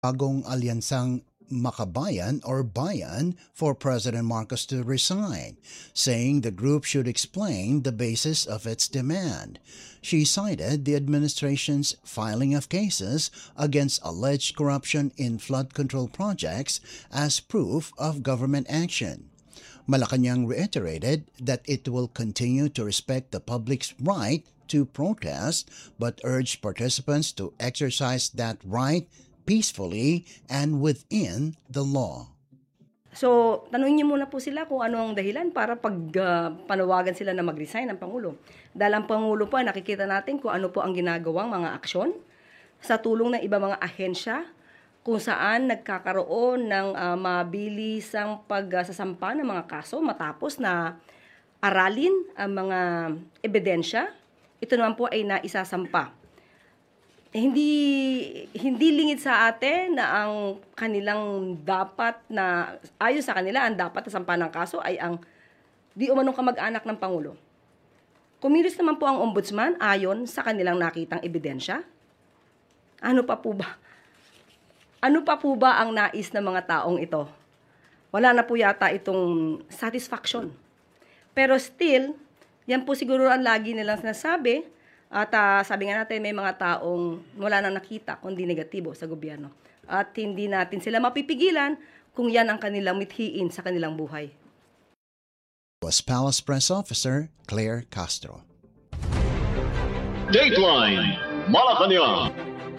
bagong alyansang Makabayan or Bayan for President Marcos to resign, saying the group should explain the basis of its demand. She cited the administration's filing of cases against alleged corruption in flood control projects as proof of government action. Malacanang reiterated that it will continue to respect the public's right to protest but urged participants to exercise that right peacefully and within the law. So, tanungin niyo muna po sila kung ano ang dahilan para panawagan sila na mag-resign ng Pangulo. Dahil ang Pangulo po, nakikita natin kung ano po ang ginagawang mga aksyon sa tulong ng iba mga ahensya kung saan nagkakaroon ng mabilisang pagsasampa ng mga kaso matapos na aralin ang mga ebidensya. Ito naman po ay naisasampa. Hindi lingid sa atin na ang kanilang dapat na ayon sa kanila ang dapat na sampa ng kaso ay ang di umanong kamag-anak ng Pangulo. Kumilos naman po ang ombudsman ayon sa kanilang nakitang ebidensya. Ano pa po ba? Ano pa po ba ang nais ng mga taong ito? Wala na po yata itong satisfaction. Pero still, yan po siguro ang lagi nilang sinasabi. At sabi nga natin, may mga taong wala nang nakita kundi negatibo sa gobyerno. At hindi natin sila mapipigilan kung yan ang kanilang mithiin sa kanilang buhay. Was Palace Press Officer Claire Castro. Dateline Malacanang.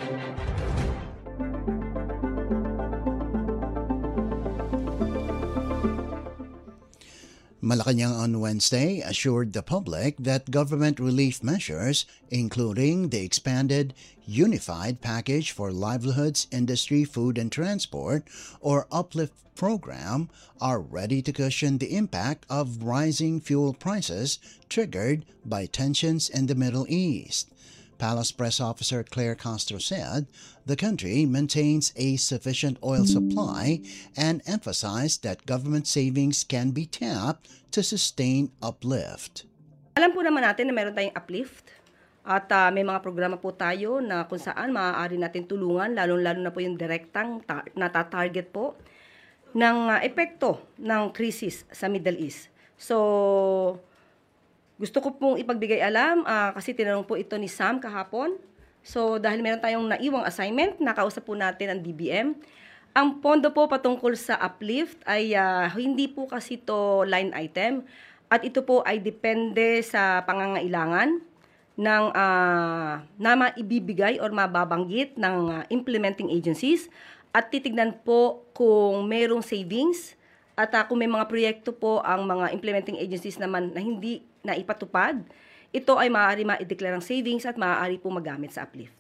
Malacanang on Wednesday assured the public that government relief measures, including the expanded Unified Package for Livelihoods, Industry, Food and Transport, or Uplift program, are ready to cushion the impact of rising fuel prices triggered by tensions in the Middle East. Palace Press Officer Claire Castro said the country maintains a sufficient oil supply and emphasized that government savings can be tapped to sustain uplift. Alam po naman natin na meron tayong uplift at may mga programa po tayo na kung saan maaari natin tulungan, lalo-lalo na po yung direktang natatarget po ng epekto ng krisis sa Middle East. So, gusto ko pong ipagbigay alam kasi tinanong po ito ni Sam kahapon. So dahil meron tayong naiwang assignment, nakausap po natin ang DBM. Ang pondo po patungkol sa uplift ay hindi po kasi ito line item at ito po ay depende sa pangangailangan ng na maibibigay or mababanggit ng implementing agencies at titignan po kung mayroong savings at kung may mga proyekto po ang mga implementing agencies naman na hindi na ipatupad, ito ay maaari ma-declare ang savings at maaari po magamit sa uplift.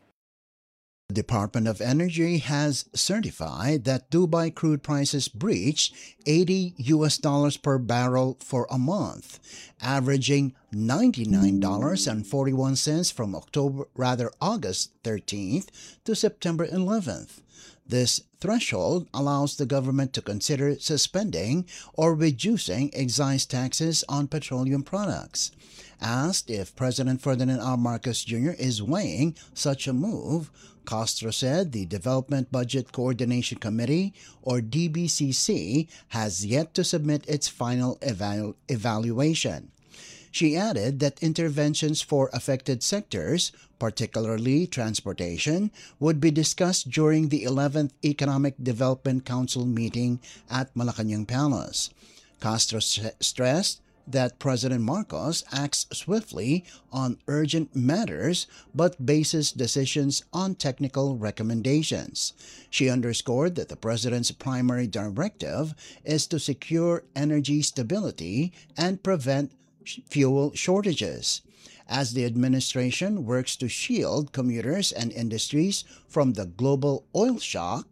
The Department of Energy has certified that Dubai crude prices breached $80 per barrel for a month, averaging $99.41 from August 13th to September 11th. This threshold allows the government to consider suspending or reducing excise taxes on petroleum products. Asked if President Ferdinand R. Marcos Jr. is weighing such a move, Castro said the Development Budget Coordination Committee, or DBCC, has yet to submit its final evaluation. She added that interventions for affected sectors, particularly transportation, would be discussed during the 11th Economic Development Council meeting at Malacanang Palace. Castro stressed that President Marcos acts swiftly on urgent matters but bases decisions on technical recommendations. She underscored that the president's primary directive is to secure energy stability and prevent fuel shortages. As the administration works to shield commuters and industries from the global oil shock.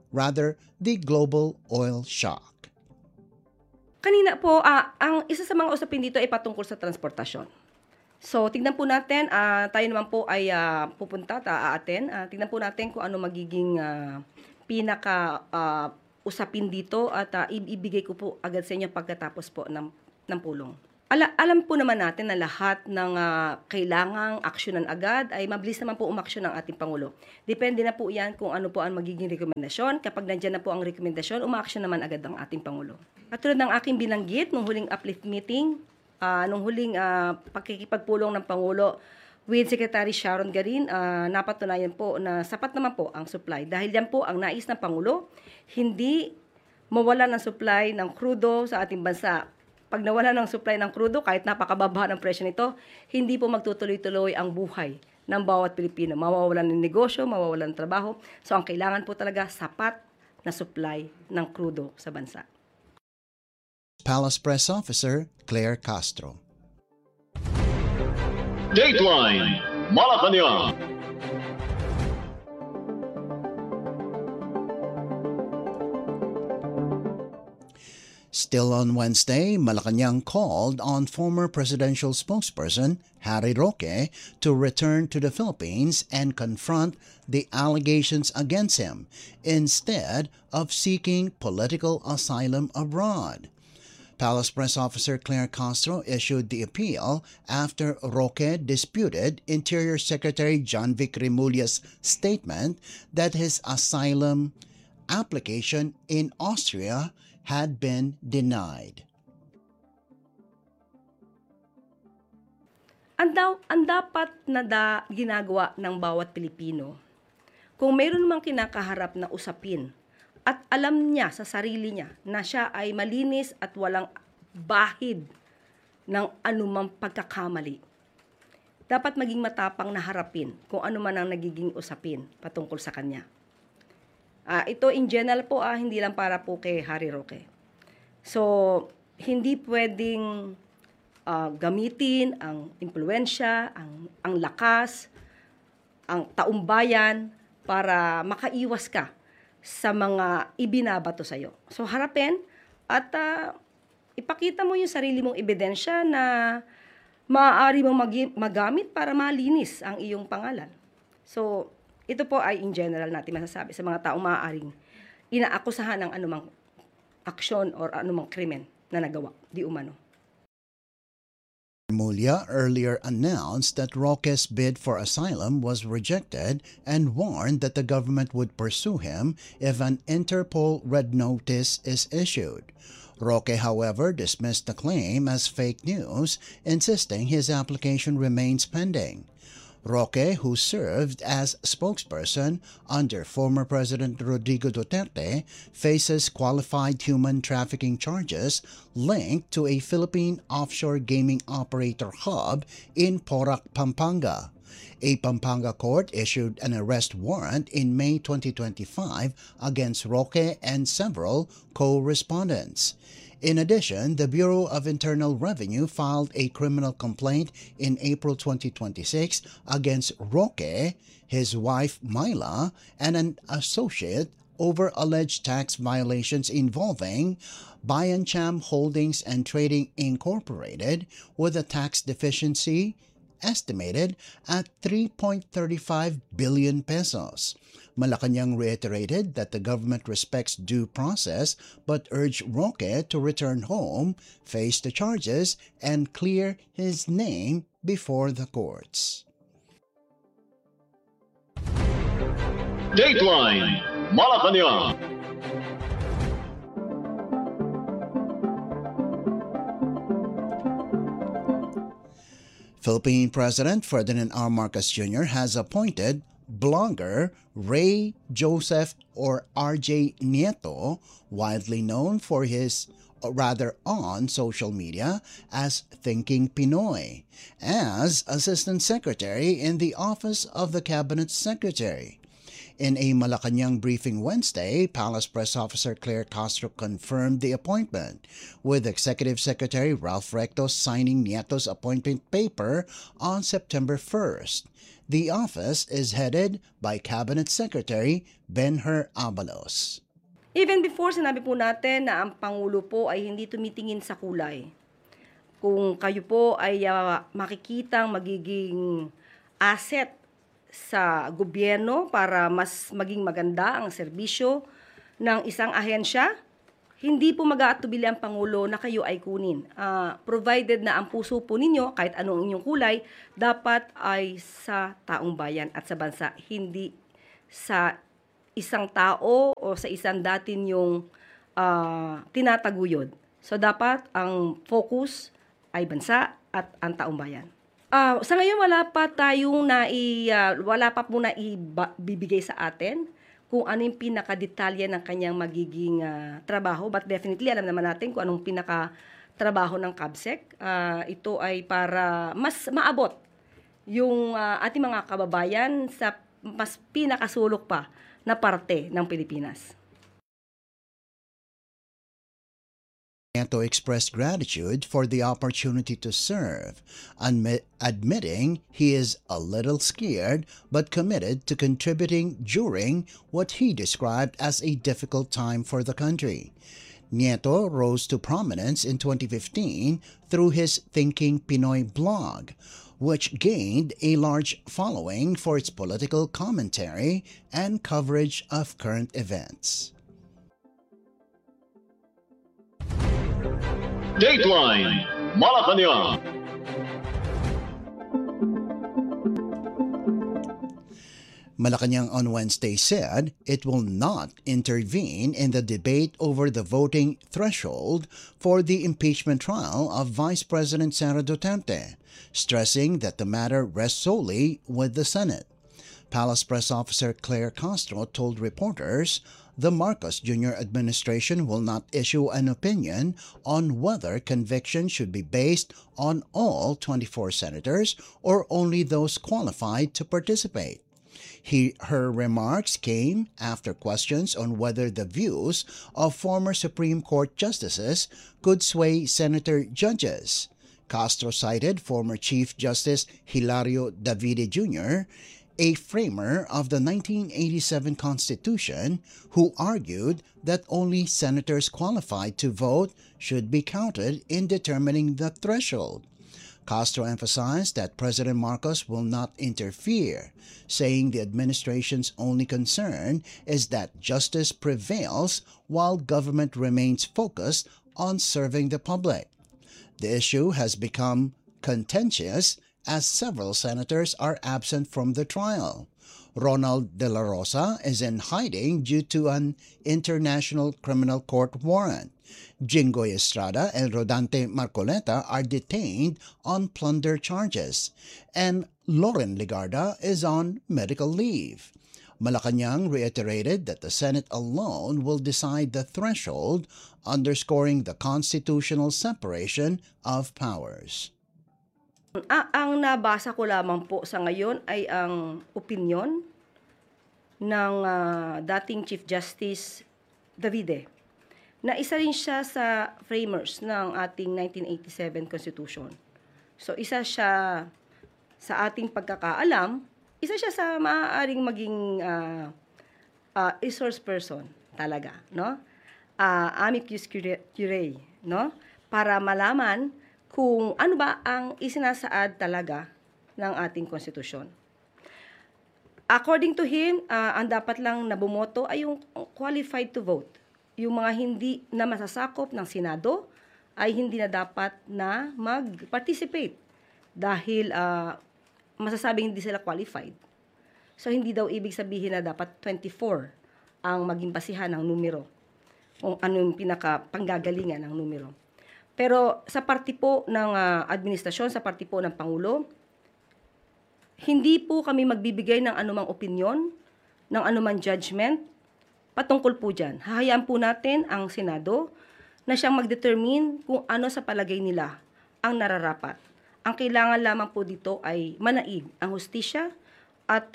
Kanina po, ang isa sa mga usapin dito ay patungkol sa transportasyon. So, tignan po natin, tayo naman po ay pupunta, tignan po natin kung ano magiging usapin dito at ibibigay ko po agad sa inyo pagkatapos po ng pulong. Alam po naman natin na lahat ng kailangang aksyonan agad ay mabilis naman po umaksyon ng ating Pangulo. Depende na po yan kung ano po ang magiging rekomendasyon. Kapag nandyan na po ang rekomendasyon, umaaksyon naman agad ang ating Pangulo. Katulad ng aking binanggit nung huling uplift meeting, nung huling pagkikipagpulong ng Pangulo with Secretary Sharon Garin, napatunayan po na sapat naman po ang supply. Dahil yan po ang nais ng Pangulo, hindi mawala ng supply ng krudo sa ating bansa. Pag nawala ng supply ng krudo, kahit napakababa ng presyo nito, hindi po magtutuloy-tuloy ang buhay ng bawat Pilipino. Mawawalan ng negosyo, mawawalan ng trabaho. So ang kailangan po talaga sapat na supply ng krudo sa bansa. Palace Press Officer Claire Castro. Dateline Malacanang. Still on Wednesday, Malacanang called on former presidential spokesperson Harry Roque to return to the Philippines and confront the allegations against him instead of seeking political asylum abroad. Palace Press Officer Claire Castro issued the appeal after Roque disputed Interior Secretary John Vic Remulla's statement that his asylum application in Austria had been denied. Ang dapat na ginagawa ng bawat Pilipino, kung mayroon mang kinakaharap na usapin at alam niya sa sarili niya na siya ay malinis at walang bahid ng anumang pagkakamali, dapat maging matapang na harapin kung ano man ang nagiging usapin patungkol sa kanya. Ito in general po, hindi lang para po kay Harry Roque. So, hindi pwedeng gamitin ang impluwensya, ang lakas, ang taumbayan para makaiwas ka sa mga ibinabato sa'yo. So, harapin at ipakita mo yung sarili mong ebidensya na maaari mong magamit para malinis ang iyong pangalan. So, ito po ay in general natin masasabi sa mga taong maaaring inaakusahan ng anumang aksyon or anumang krimen na nagawa, di umano. Remulla earlier announced that Roque's bid for asylum was rejected and warned that the government would pursue him if an Interpol red notice is issued. Roque, however, dismissed the claim as fake news, insisting his application remains pending. Roque, who served as spokesperson under former President Rodrigo Duterte, faces qualified human trafficking charges linked to a Philippine offshore gaming operator hub in Porac, Pampanga. A Pampanga court issued an arrest warrant in May 2025 against Roque and several co-respondents. In addition, the Bureau of Internal Revenue filed a criminal complaint in April 2026 against Roque, his wife Myla, and an associate over alleged tax violations involving Bayancham Holdings and Trading Incorporated with a tax deficiency estimated at 3.35 billion pesos. Malacanang reiterated that the government respects due process but urged Roque to return home, face the charges, and clear his name before the courts. Dateline Malacanang. Philippine President Ferdinand R. Marcos Jr. has appointed blogger Ray Joseph or RJ Nieto, widely known for his on social media as Thinking Pinoy, as Assistant Secretary in the Office of the Cabinet Secretary. In a Malacanang briefing Wednesday, Palace Press Officer Claire Castro confirmed the appointment, with Executive Secretary Ralph Recto signing Nieto's appointment paper on September 1st. The office is headed by Cabinet Secretary Benher Abalos. Even before, sinabi po natin na ang Pangulo po ay hindi tumitingin sa kulay. Kung kayo po ay makikitang magiging asset sa gobyerno para mas maging maganda ang serbisyo ng isang ahensya, hindi po mag-aatubili ang Pangulo na kayo ay kunin. Provided na ang puso po ninyo, kahit anong inyong kulay, dapat ay sa taong bayan at sa bansa, hindi sa isang tao o sa isang dati ninyong tinataguyod. So dapat ang focus ay bansa at ang taong bayan. Sa ngayon wala pa po na ibibigay sa atin kung ano yung pinakadetalye ng kanyang magiging trabaho. But definitely, alam naman natin kung anong pinakatrabaho ng CABSEC. Ito ay para mas maabot yung ating mga kababayan sa mas pinakasulok pa na parte ng Pilipinas. Nieto expressed gratitude for the opportunity to serve, admitting he is a little scared but committed to contributing during what he described as a difficult time for the country. Nieto rose to prominence in 2015 through his Thinking Pinoy blog, which gained a large following for its political commentary and coverage of current events. Dateline Malacanang. Malacanang on Wednesday said it will not intervene in the debate over the voting threshold for the impeachment trial of Vice President Sara Duterte, stressing that the matter rests solely with the Senate. Palace Press Officer Claire Castro told reporters the Marcos Jr. administration will not issue an opinion on whether conviction should be based on all 24 senators or only those qualified to participate. Her remarks came after questions on whether the views of former Supreme Court justices could sway senator judges. Castro cited former Chief Justice Hilario Davide Jr., a framer of the 1987 Constitution, who argued that only senators qualified to vote should be counted in determining the threshold. Castro emphasized that President Marcos will not interfere, saying the administration's only concern is that justice prevails while government remains focused on serving the public. The issue has become contentious as several senators are absent from the trial. Ronald De La Rosa is in hiding due to an International Criminal Court warrant. Jinggoy Estrada and Rodante Marcoleta are detained on plunder charges, and Loren Legarda is on medical leave. Malacanang reiterated that the Senate alone will decide the threshold, underscoring the constitutional separation of powers. Ang nabasa ko lamang po sa ngayon ay ang opinyon ng dating Chief Justice Davide, na isa rin siya sa framers ng ating 1987 Constitution. So isa siya sa ating pagkakaalam, isa siya sa maaaring maging resource person talaga, no? Amicus curiae, no? Para malaman kung ano ba ang isinasaad talaga ng ating konstitusyon. According to him, ang dapat lang na bumoto ay yung qualified to vote. Yung mga hindi na masasakop ng Senado ay hindi na dapat na mag-participate dahil masasabing hindi sila qualified. So hindi daw ibig sabihin na dapat 24 ang maging basihan ng numero, kung ano yung pinaka-panggagalingan ng numero. Pero sa parte po ng administrasyon, sa parte po ng Pangulo, hindi po kami magbibigay ng anumang opinyon, ng anumang judgment patungkol po dyan. Hahayaan po natin ang Senado na siyang mag-determine kung ano sa palagay nila ang nararapat. Ang kailangan lamang po dito ay manaig ang hustisya at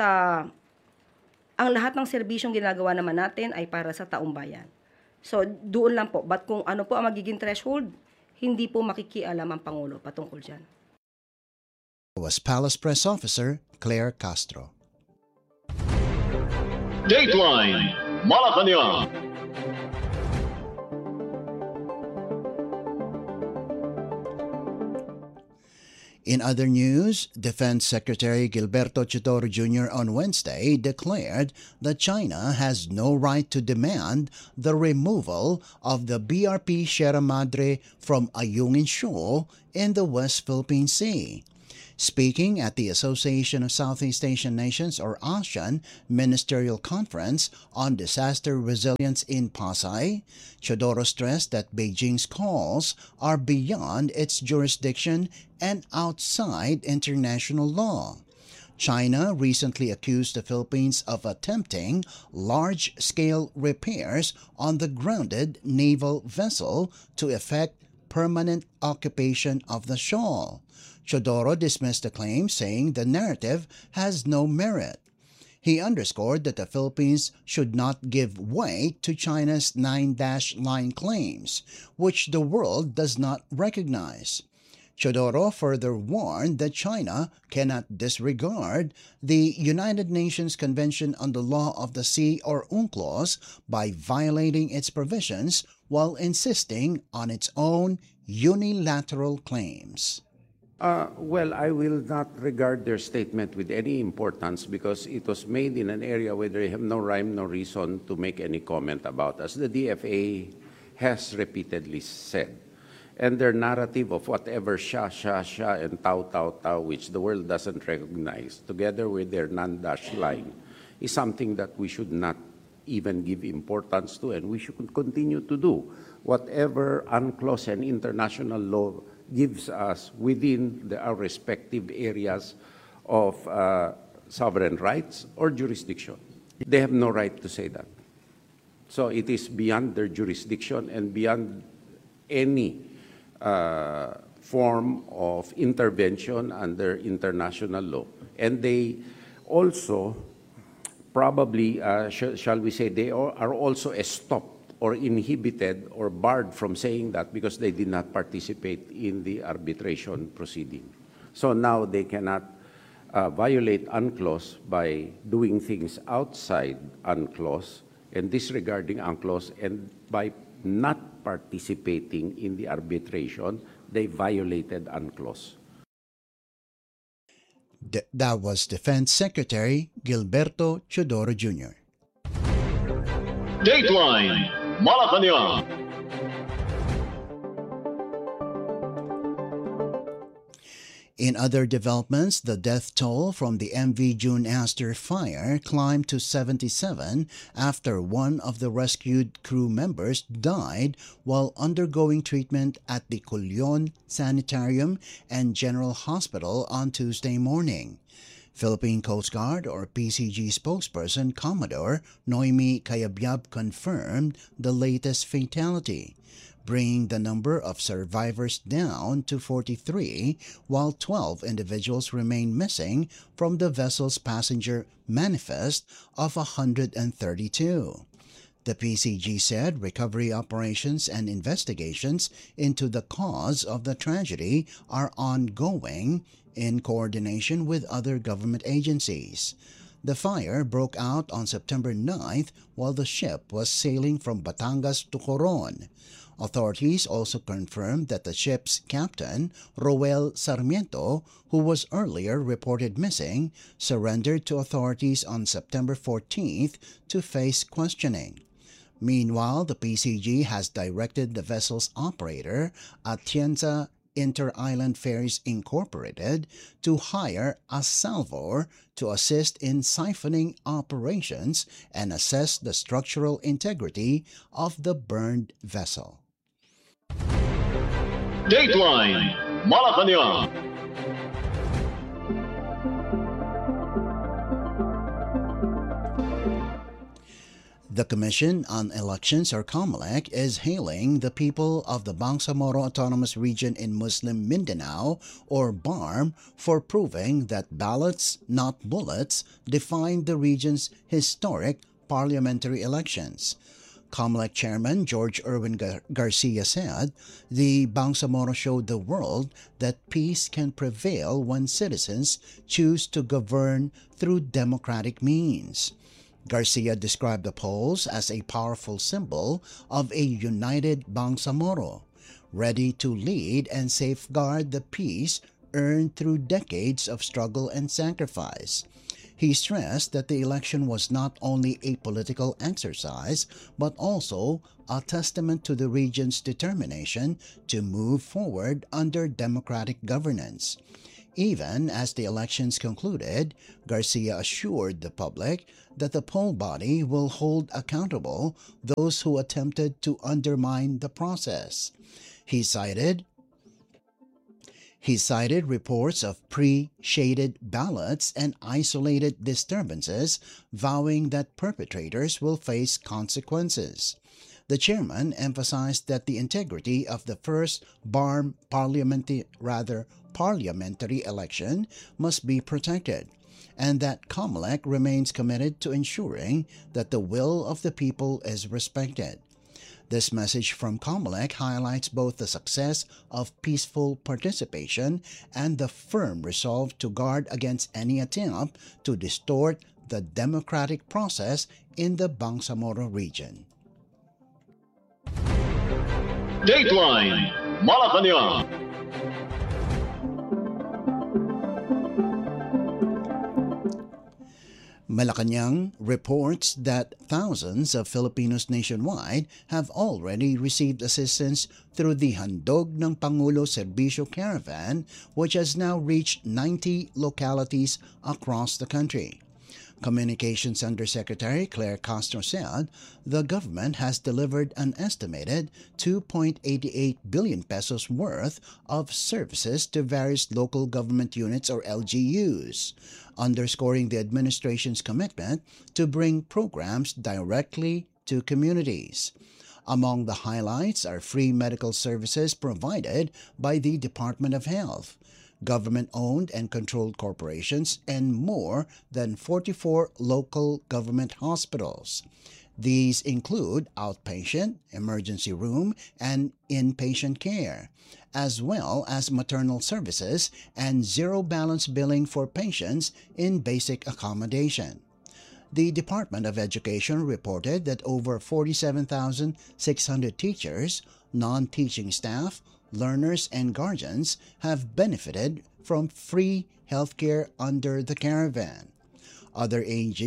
ang lahat ng serbisyong ginagawa naman natin ay para sa taong bayan. So doon lang po. But kung ano po ang magiging threshold, hindi po makikialam ang Pangulo patungkol dyan. Was Palace Press Officer Claire Castro. Dateline Malacanang. In other news, Defense Secretary Gilberto Chodoro Jr. on Wednesday declared that China has no right to demand the removal of the BRP Sierra Madre from Ayungin Shoal in the West Philippine Sea. Speaking at the Association of Southeast Asian Nations or ASEAN Ministerial Conference on Disaster Resilience in Pasay, Chodoro stressed that Beijing's calls are beyond its jurisdiction and outside international law. China recently accused the Philippines of attempting large-scale repairs on the grounded naval vessel to effect permanent occupation of the shoal. Chodoro dismissed the claim, saying the narrative has no merit. He underscored that the Philippines should not give way to China's 9-line claims, which the world does not recognize. Chodoro further warned that China cannot disregard the United Nations Convention on the Law of the Sea or UNCLOS by violating its provisions while insisting on its own unilateral claims. Well, I will not regard their statement with any importance because it was made in an area where they have no rhyme, no reason to make any comment about us. The DFA has repeatedly said. And their narrative of whatever sha, and tau, which the world doesn't recognize, together with their non-dash line, is something that we should not even give importance to, and we should continue to do whatever UNCLOS and international law gives us within our respective areas of sovereign rights or jurisdiction. They have no right to say that. So it is beyond their jurisdiction and beyond any form of intervention under international law. And they also probably, shall we say, they are also stopped or inhibited or barred from saying that because they did not participate in the arbitration proceeding. So now they cannot violate UNCLOS by doing things outside UNCLOS and disregarding UNCLOS, and by not participating in the arbitration, they violated UNCLOS. That was Defense Secretary Gilberto Chodoro Jr. Dateline Malacanang. In other developments, the death toll from the MV June Astor fire climbed to 77 after one of the rescued crew members died while undergoing treatment at the Culion Sanitarium and General Hospital on Tuesday morning. Philippine Coast Guard or PCG spokesperson Commodore Noemi Cayabyab confirmed the latest fatality, bringing the number of survivors down to 43, while 12 individuals remain missing from the vessel's passenger manifest of 132. The PCG said recovery operations and investigations into the cause of the tragedy are ongoing in coordination with other government agencies. The fire broke out on September 9th while the ship was sailing from Batangas to Coron. Authorities also confirmed that the ship's captain, Roel Sarmiento, who was earlier reported missing, surrendered to authorities on September 14th to face questioning. Meanwhile, the PCG has directed the vessel's operator, Atienza Inter-Island Ferries Incorporated, to hire a salvor to assist in siphoning operations and assess the structural integrity of the burned vessel. Dateline Malacanang. The Commission on Elections, or COMELEC, is hailing the people of the Bangsamoro Autonomous Region in Muslim Mindanao, or BARM, for proving that ballots, not bullets, defined the region's historic parliamentary elections. COMELEC Chairman George Erwin Garcia said, "The Bangsamoro showed the world that peace can prevail when citizens choose to govern through democratic means." Garcia described the polls as a powerful symbol of a united Bangsamoro, ready to lead and safeguard the peace, earned through decades of struggle and sacrifice. He stressed that the election was not only a political exercise, but also a testament to the region's determination to move forward under democratic governance. Even as the elections concluded, Garcia assured the public that the poll body will hold accountable those who attempted to undermine the process. He cited reports of pre-shaded ballots and isolated disturbances, vowing that perpetrators will face consequences. The chairman emphasized that the integrity of the first parliamentary election must be protected, and that COMELEC remains committed to ensuring that the will of the people is respected. This message from COMELEC highlights both the success of peaceful participation and the firm resolve to guard against any attempt to distort the democratic process in the Bangsamoro region. Dateline Malacanang. Malacanang reports that thousands of Filipinos nationwide have already received assistance through the Handog ng Pangulo Serbisyo Caravan, which has now reached 90 localities across the country. Communications Undersecretary Claire Castro said the government has delivered an estimated 2.88 billion pesos worth of services to various local government units or LGUs, underscoring the administration's commitment to bring programs directly to communities. Among the highlights are free medical services provided by the Department of Health, government-owned and controlled corporations, and more than 44 local government hospitals. These include outpatient, emergency room, and inpatient care, as well as maternal services and zero-balance billing for patients in basic accommodation. The Department of Education reported that over 47,600 teachers, non-teaching staff, learners, and guardians have benefited from free healthcare under the caravan. Other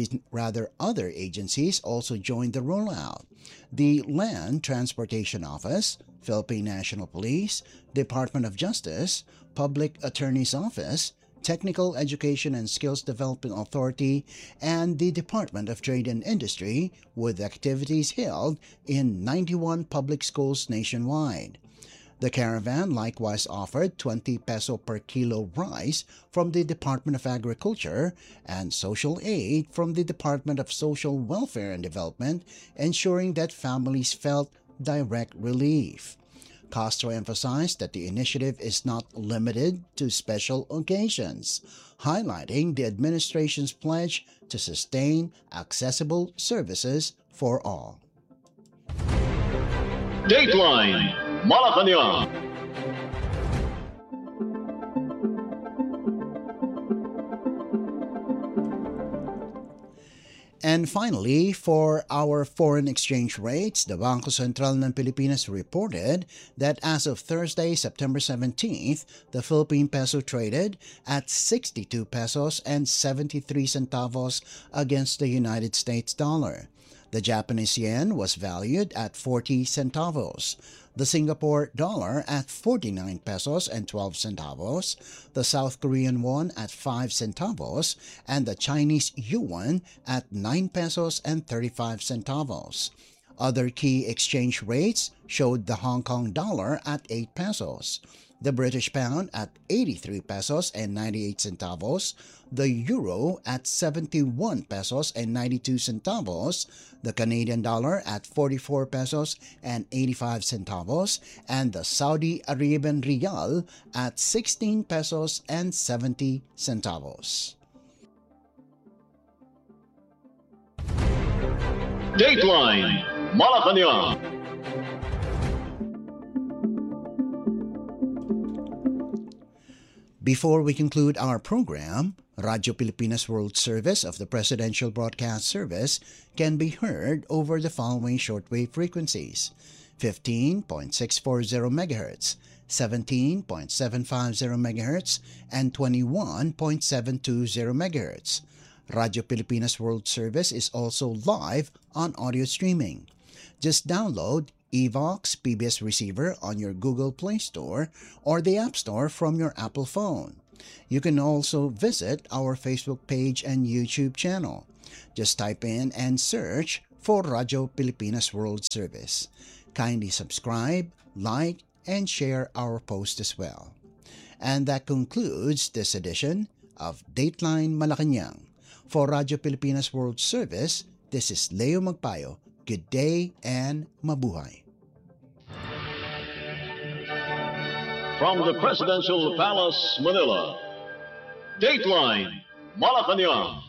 agencies also joined the rollout. The Land Transportation Office, Philippine National Police, Department of Justice, Public Attorney's Office, Technical Education and Skills Development Authority, and the Department of Trade and Industry, with activities held in 91 public schools nationwide. The caravan likewise offered 20 peso per kilo rice from the Department of Agriculture and social aid from the Department of Social Welfare and Development, ensuring that families felt direct relief. Castro emphasized that the initiative is not limited to special occasions, highlighting the administration's pledge to sustain accessible services for all. Dateline Malacanang. And finally, for our foreign exchange rates, the Bangko Sentral ng Pilipinas reported that as of Thursday, September 17th, the Philippine peso traded at 62 pesos and 73 centavos against the United States dollar. The Japanese yen was valued at 40 centavos, the Singapore dollar at 49 pesos and 12 centavos, the South Korean won at 5 centavos, and the Chinese yuan at 9 pesos and 35 centavos. Other key exchange rates showed the Hong Kong dollar at 8 pesos, the British pound at 83 pesos and 98 centavos, the euro at 71 pesos and 92 centavos, the Canadian dollar at 44 pesos and 85 centavos, and the Saudi Arabian rial at 16 pesos and 70 centavos. Dateline Malacanang. Before we conclude our program, Radyo Pilipinas World Service of the Presidential Broadcast Service can be heard over the following shortwave frequencies: 15.640 MHz, 17.750 MHz and 21.720 MHz. Radio Pilipinas World Service is also live on audio streaming. Just download Evox PBS Receiver on your Google Play Store or the App Store from your Apple phone. You can also visit our Facebook page and YouTube channel. Just type in and search for Radio Pilipinas World Service. Kindly subscribe, like, and share our post as well. And that concludes this edition of Dateline Malacanang. For Radio Pilipinas World Service, this is Leo Magpayo. Good day and mabuhay. From the Presidential Palace, Manila, Dateline Malacanang.